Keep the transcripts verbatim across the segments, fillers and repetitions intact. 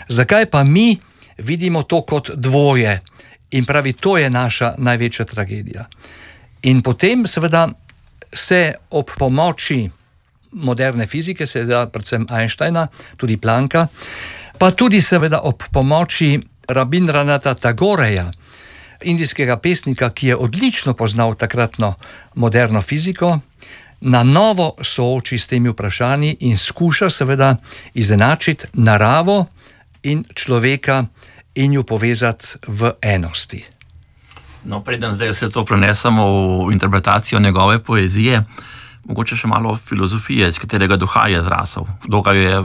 Zakaj pa mi vidimo to kot dvoje? In pravi, to je naša največja tragedija. In potem seveda se ob pomoči moderne fizike, seveda predvsem Einsteina, tudi Plancka, pa tudi seveda ob pomoči Rabindranatha Tagoreja, indijskega pesnika, ki je odlično poznal takratno moderno fiziko, na novo sooči s temi vprašanji in skuša seveda izenačiti naravo in človeka in jo povezati v enosti. No, preden zdaj vse to prenesemo v interpretacijo njegove poezije, mogoče še malo filozofije, iz katerega duha je zrasel. Kdo ga je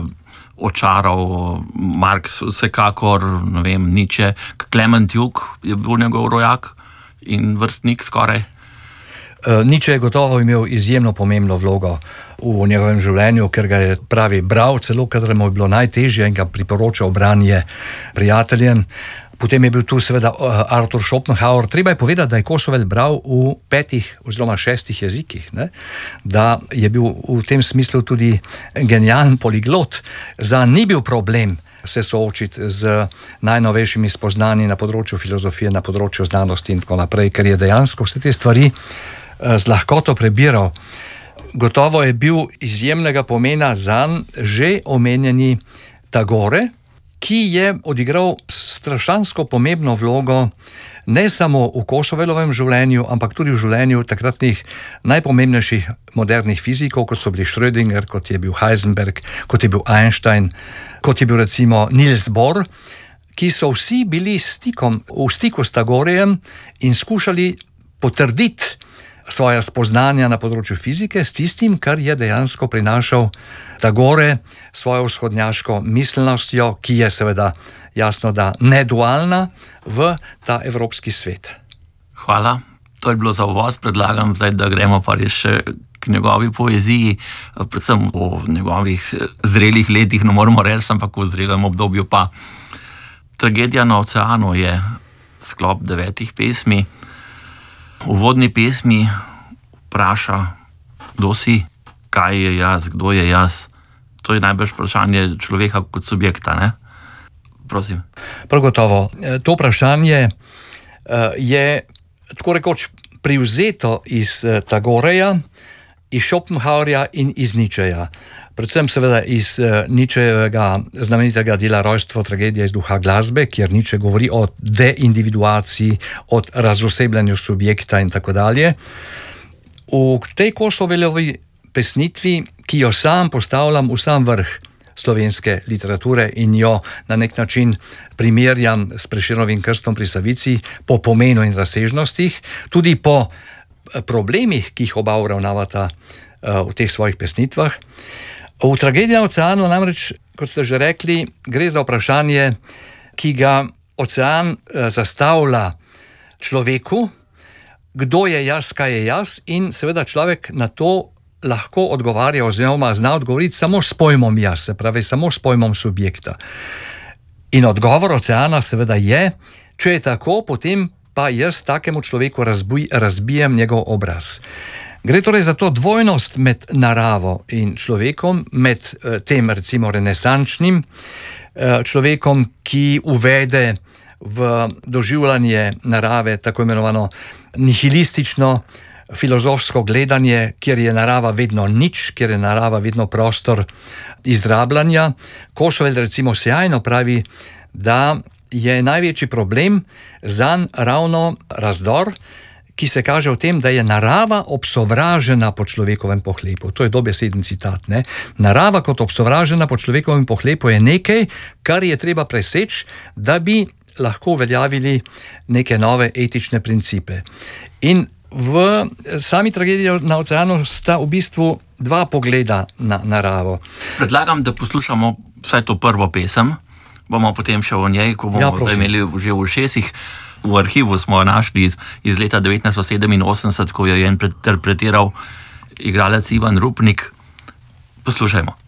očaral? Marx vsekakor, ne vem, Nietzsche, Klement Jug je bil njegov rojak in vrstnik skoraj. Nietzsche je gotovo imel izjemno pomembno vlogo v njegovem življenju, ker ga je pravi bral, celo kadar mu je bilo najtežje in ga priporočal branje prijateljem. Potem je bil tu seveda Arthur Schopenhauer. Treba je povedati, da je Kosovel bral v petih oziroma šestih jezikih, ne? Da je bil v tem smislu tudi genijalen poliglot. Za ni bil problem se soočiti z najnovejšimi spoznanji na področju filozofije, na področju znanosti in tako naprej, ker je dejansko vse te stvari z lahkoto prebiral. Gotovo je bil izjemnega pomena zanj že omenjeni Tagore, ki je odigral strašansko pomembno vlogo ne samo v Kosovelovem življenju, ampak tudi v življenju takratnih najpomembnejših modernih fizikov, kot so bili Schrödinger, kot je bil Heisenberg, kot je bil Einstein, kot je bil recimo Niels Bohr, ki so vsi bili stikom, v stiku s Tagorejem in skušali potrditi svoja spoznanja na področju fizike s tistim, kar je dejansko prinašal Tagore, svojo vzhodnjaško miselnostjo, ki je seveda jasno, da nedualna v ta evropski svet. Hvala. To je bilo za uvod. Predlagam zdaj, da gremo pa res še k njegovi poeziji, predvsem o njegovih zrelih letih, ne moramo reči, ampak v zrelem obdobju pa. Tragedija na oceanu je sklop devetih pesmi. V uvodni pesmi vpraša, kdo si, kaj je jaz, kdo je jaz. To je najbrž vprašanje človeka kot subjekta, ne? Prosim. Prav gotovo. To vprašanje je tako rekoč privzeto iz Tagoreja, iz Schopenhauerja in iz Nietzscheja. Predvsem seveda iz Nietzschejevega znamenitega dela Rojstvo, tragedija iz duha glasbe, kjer Nietzsche govori o deindividuaciji, o razosebljanju subjekta in tako dalje. V tej Kosovelovi pesnitvi, ki jo sam postavljam v sam vrh slovenske literature in jo na nek način primerjam s Prešernovim Krstom pri Savici po pomenu in razsežnostih, tudi po problemih, ki jih oba obravnavata v teh svojih pesnitvah. V Tragediji na oceanu namreč, kot ste že rekli, gre za vprašanje, ki ga ocean zastavlja človeku, kdo je jaz, kaj je jaz, in seveda človek na to lahko odgovarja oziroma zna odgovoriti samo s pojmom jaz, se pravi samo s pojmom subjekta. In odgovor oceana seveda je, če je tako, potem pa jaz takemu človeku razbij, razbijem njegov obraz. Gre torej za to dvojnost med naravo in človekom, med tem recimo renesančnim človekom, ki uvede v doživljanje narave tako imenovano nihilistično filozofsko gledanje, kjer je narava vedno nič, kjer je narava vedno prostor izrabljanja. Kosovel recimo sjajno pravi, da je največji problem zanj ravno razdor, ki se kaže v tem, da je narava obsovražena po človekovem pohlepu. To je dobeseden citat, ne? Narava kot obsovražena po človekovem pohlepu je nekaj, kar je treba preseči, da bi lahko uveljavili neke nove etične principe. In v sami Tragediji na oceanu sta v bistvu dva pogleda na naravo. Predlagam, da poslušamo vsaj to prvo pesem, bomo potem še o njej, ko bomo ja, zdaj imeli že v ušesih. V arhivu smo jo našli iz, iz leta devetnajststo sedeminosemdeset, ko jo je interpretiral igralec Ivan Rupnik. Poslušajmo.